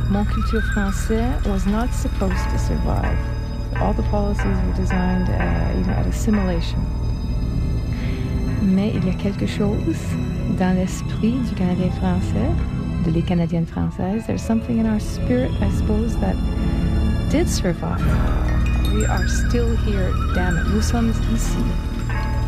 Mon culture français was not supposed to survive. All the policies were designed, at assimilation. Mais il y a quelque chose dans l'esprit du Canadien français, les Canadiennes françaises. There's something in our spirit, I suppose, that did survive. We are still here, damn it. Nous sommes ici.